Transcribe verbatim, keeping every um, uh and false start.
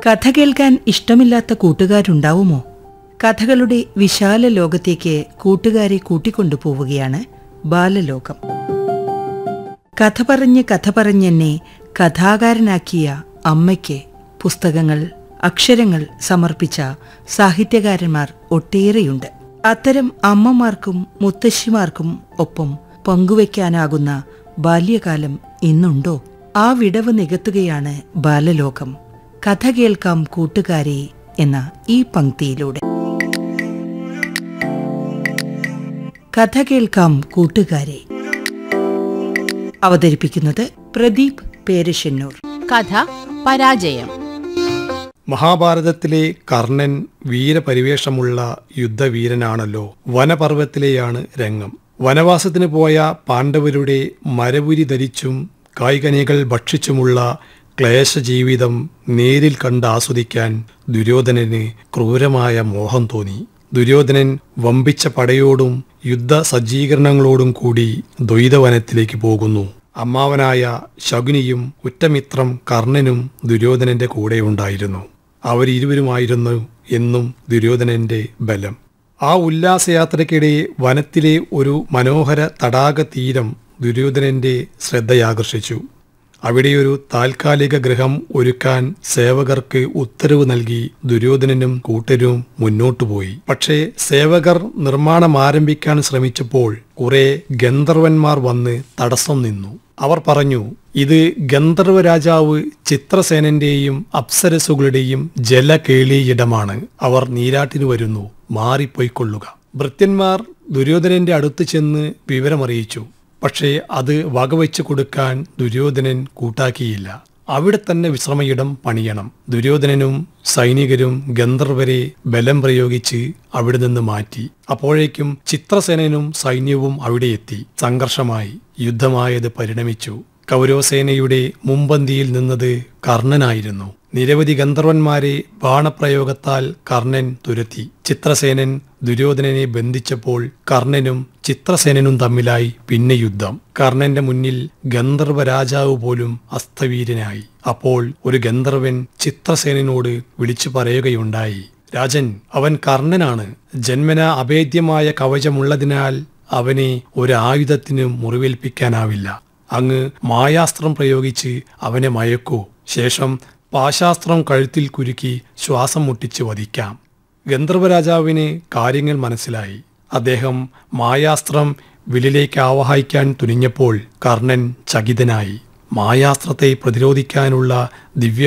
കഥ കേൾക്കാൻ ഇഷ്ടമില്ലാത്ത കൂട്ടുകാരുണ്ടാവുമോ? കഥകളുടെ വിശാല ലോകത്തേക്ക് കൂട്ടുകാരെ കൂട്ടിക്കൊണ്ടുപോവുകയാണ് ബാലലോകം. കഥ പറഞ്ഞ് കഥ പറഞ്ഞെന്നെ കഥാകാരനാക്കിയ അമ്മയ്ക്ക് പുസ്തകങ്ങൾ, അക്ഷരങ്ങൾ സമർപ്പിച്ച സാഹിത്യകാരന്മാർ ഒട്ടേറെയുണ്ട്. അത്തരം അമ്മമാർക്കും മുത്തശ്ശിമാർക്കും ഒപ്പം പങ്കുവയ്ക്കാനാകുന്ന ബാല്യകാലം ഇന്നുണ്ടോ? ആ വിടവ് നികത്തുകയാണ് ബാലലോകം. കഥ കേൾക്കാം കൂട്ടുകാരെ എന്ന ഈ പംക്തിയിലൂടെ. കഥ കേൾക്കാം കൂട്ടുകാരെ അവതരിപ്പിക്കുന്നത് പ്രദീപ് പേരശ്ശന്നൂർ. കഥ പരാജയം. മഹാഭാരതത്തിലെ കർണൻ വീരപരിവേഷമുള്ള യുദ്ധവീരനാണല്ലോ. വനപർവ്വത്തിലെയാണ് രംഗം. വനവാസത്തിന് പോയ പാണ്ഡവരുടെ മരവുരി ധരിച്ചും കായ്കനികൾ ഭക്ഷിച്ചുമുള്ള ക്ലേശജീവിതം നേരിൽ കണ്ട് ആസ്വദിക്കാൻ ദുര്യോധനന് ക്രൂരമായ മോഹം തോന്നി. ദുര്യോധനൻ വമ്പിച്ച പടയോടും യുദ്ധ സജ്ജീകരണങ്ങളോടും കൂടി ദ്വൈതവനത്തിലേക്ക് പോകുന്നു. അമ്മാവനായ ശകുനിയും ഉറ്റമിത്രം കർണനും ദുര്യോധനന്റെ കൂടെയുണ്ടായിരുന്നു. അവരിരുവരുമായിരുന്നു എന്നും ദുര്യോധനന്റെ ബലം. ആ ഉല്ലാസയാത്രയ്ക്കിടെ വനത്തിലെ ഒരു മനോഹര തടാക തീരം ദുര്യോധനന്റെ ശ്രദ്ധയാകർഷിച്ചു. അവിടെയൊരു താൽക്കാലിക ഗൃഹം ഒരുക്കാൻ സേവകർക്ക് ഉത്തരവ് നൽകി ദുര്യോധനനും കൂട്ടരും മുന്നോട്ടുപോയി. പക്ഷേ സേവകർ നിർമ്മാണം ആരംഭിക്കാൻ ശ്രമിച്ചപ്പോൾ കുറെ ഗന്ധർവന്മാർ വന്ന് തടസ്സം നിന്നു. അവർ പറഞ്ഞു, ഇത് ഗന്ധർവ രാജാവ് ചിത്രസേനന്റെയും അപ്സരസുകളുടെയും ജലകേളിയിടമാണ്. അവർ നീരാട്ടിന് വരുന്നു, മാറിപ്പോയിക്കൊള്ളുക. ഭൃത്യന്മാർ ദുര്യോധനന്റെ അടുത്ത് ചെന്ന് വിവരമറിയിച്ചു. പക്ഷേ അത് വകവെച്ചു കൊടുക്കാൻ ദുര്യോധനൻ കൂട്ടാക്കിയില്ല. അവിടെ തന്നെ വിശ്രമയിടം പണിയണം. ദുര്യോധനനും സൈനികരും ഗന്ധർവരെ ബലം പ്രയോഗിച്ച് അവിടെ നിന്ന് മാറ്റി. അപ്പോഴേക്കും ചിത്രസേനനും സൈന്യവും അവിടെ എത്തി. സംഘർഷമായി. യുദ്ധമായത് പരിണമിച്ചു. കൗരവസേനയുടെ മുമ്പന്തിയിൽ നിന്നത് കർണനായിരുന്നു. നിരവധി ഗന്ധർവന്മാരെ ബാണപ്രയോഗത്താൽ കർണൻ തുരത്തി. ചിത്രസേനൻ ദുര്യോധനനെ ബന്ധിച്ചപ്പോൾ കർണനും ചിത്രസേനനും തമ്മിലായി പിന്നെ യുദ്ധം. കർണന്റെ മുന്നിൽ ഗന്ധർവ രാജാവ് പോലും അസ്തവീരനായി. അപ്പോൾ ഒരു ഗന്ധർവൻ ചിത്രസേനനോട് വിളിച്ചു പറയുകയുണ്ടായി, രാജൻ, അവൻ കർണനാണ്. ജന്മന അഭേദ്യമായ കവചമുള്ളതിനാൽ അവനെ ഒരു ആയുധത്തിനും മുറിവേൽപ്പിക്കാനാവില്ല. അങ്ങ് മായാസ്ത്രം പ്രയോഗിച്ച് അവനെ മയക്കൂ. ശേഷം പാശാസ്ത്രം കഴുത്തിൽ കുരുക്കി ശ്വാസം മുട്ടിച്ച് വധിക്കാം. ഗന്ധർവരാജാവിന് കാര്യങ്ങൾ മനസ്സിലായി. അദ്ദേഹം മായാസ്ത്രം വില്ലിലേക്ക് ആവാഹിക്കാൻ തുനിഞ്ഞപ്പോൾ കർണൻ ചകിതനായി. മായാസ്ത്രത്തെ പ്രതിരോധിക്കാനുള്ള ദിവ്യ